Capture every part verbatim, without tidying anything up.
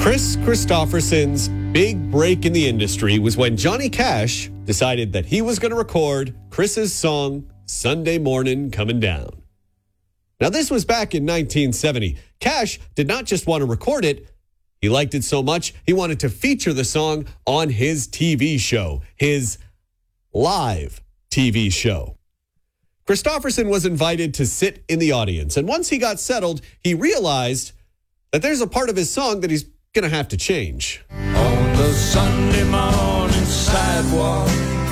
Kris Kristofferson's big break in the industry was when Johnny Cash decided that he was going to record Chris's song, Sunday Morning Coming Down. Now, this was back in nineteen seventy. Cash did not just want to record it. He liked it so much, he wanted to feature the song on his T V show, his live T V show. Kristofferson was invited to sit in the audience, and once he got settled, he realized that there's a part of his song that he's going to have to change. On the Sunday morning sidewalk,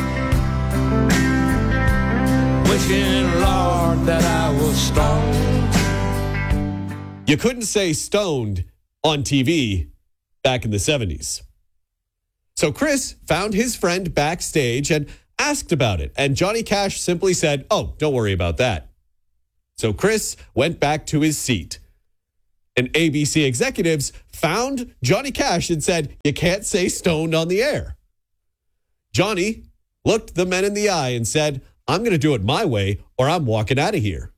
wishing, Lord, that I was stoned. You couldn't say stoned on T V back in the seventies. So Chris found his friend backstage and asked about it, and Johnny Cash simply said, "Oh, don't worry about that." So Chris went back to his seat. And A B C executives found Johnny Cash and said, "You can't say stoned on the air." Johnny looked the men in the eye and said, "I'm going to do it my way or I'm walking out of here."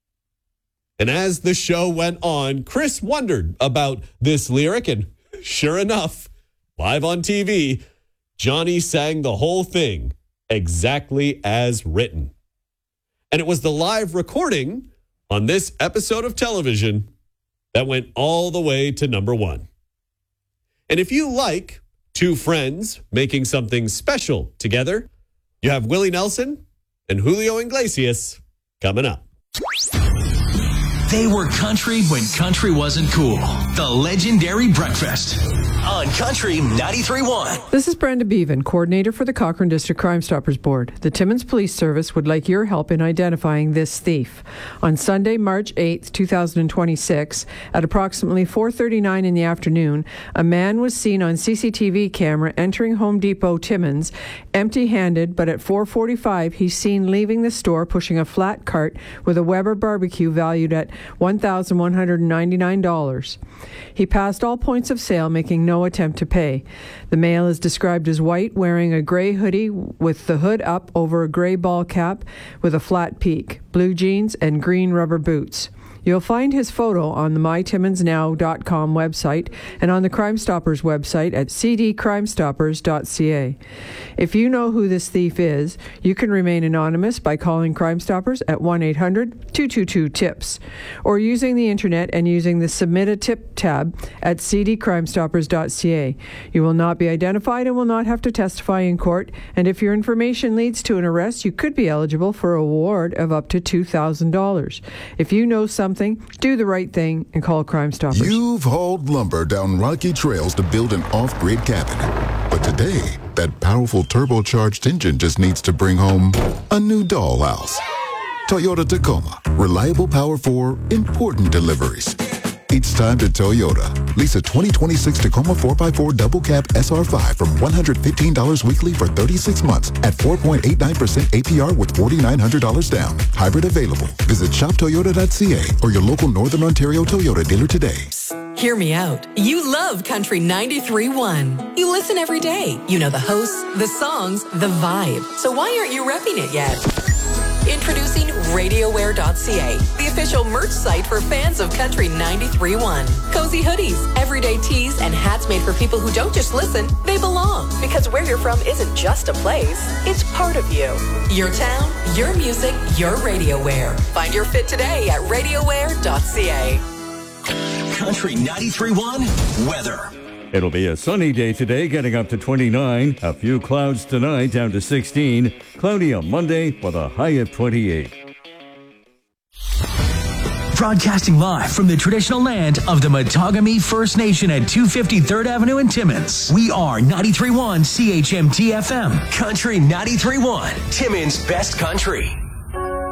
And as the show went on, Chris wondered about this lyric, and sure enough, live on T V, Johnny sang the whole thing exactly as written. And it was the live recording on this episode of television that went all the way to number one. And if you like two friends making something special together, you have Willie Nelson and Julio Iglesias coming up. They were country when country wasn't cool. The Legendary Breakfast on Country ninety-three point one. This is Brenda Bevan, coordinator for the Cochrane District Crime Stoppers Board. The Timmins Police Service would like your help in identifying this thief. On Sunday, March eighth, twenty twenty-six, at approximately four thirty-nine in the afternoon, a man was seen on C C T V camera entering Home Depot Timmins empty-handed, but at four forty-five, he's seen leaving the store pushing a flat cart with a Weber barbecue valued at one thousand one hundred ninety-nine dollars. He passed all points of sale, making no attempt to pay. The male is described as white, wearing a gray hoodie with the hood up over a gray ball cap with a flat peak, blue jeans, and green rubber boots. You'll find his photo on the my timmins now dot com website and on the Crime Stoppers website at c d crime stoppers dot c a. If you know who this thief is, you can remain anonymous by calling Crime Stoppers at one eight hundred two two two tips or using the internet and using the Submit a Tip tab at c d crime stoppers dot c a. You will not be identified and will not have to testify in court, and if your information leads to an arrest, you could be eligible for a reward of up to two thousand dollars. If you know something, do the right thing and call Crime Stoppers. You've hauled lumber down rocky trails to build an off-grid cabin. But today, that powerful turbocharged engine just needs to bring home a new dollhouse. Toyota Tacoma. Reliable power for important deliveries. It's time to Toyota. Lease a twenty twenty-six Tacoma four by four double cab S R five from one hundred fifteen dollars weekly for thirty-six months at four point eight nine percent A P R with four thousand nine hundred dollars down. Hybrid available. Visit shop toyota dot c a or your local Northern Ontario Toyota dealer today. Hear me out. You love Country ninety-three point one. You listen every day. You know the hosts, the songs, the vibe. So why aren't you repping it yet? Introducing radio wear dot c a, the official merch site for fans of Country ninety-three point one. Cozy hoodies, everyday tees, and hats made for people who don't just listen, they belong. Because where you're from isn't just a place, it's part of you. Your town, your music, your radio wear. Find your fit today at radio wear dot c a. Country ninety-three point one weather. It'll be a sunny day today, getting up to twenty-nine. A few clouds tonight, down to sixteen. Cloudy on Monday with a high of twenty-eight. Broadcasting live from the traditional land of the Matagami First Nation at two fifty-third Avenue in Timmins. We are ninety-three point one C H M T F M. Country ninety-three point one. Timmins' best country.